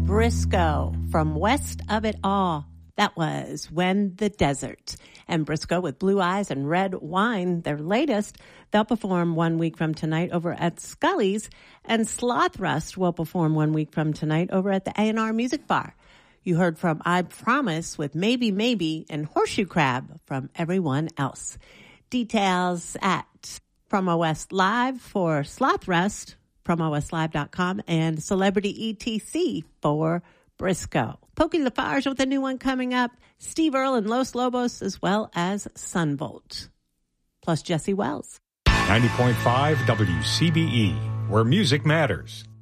Briscoe from West of It All. That was When the Desert. And Briscoe with Blue Eyes and Red Wine, their latest. They'll perform 1 week from tonight over at Scully's. And Sloth Rust will perform 1 week from tonight over at the A&R Music Bar. You heard from I Promise with Maybe Maybe and Horseshoe Crab from Everyone Else. Details at Promo West Live for Sloth Rust, promowestlive.com, and Celebrity ETC for Briscoe. Poking the Fires with a new one coming up. Steve Earle and Los Lobos, as well as Sunvolt. Plus Jesse Wells. 90.5 WCBE, where music matters.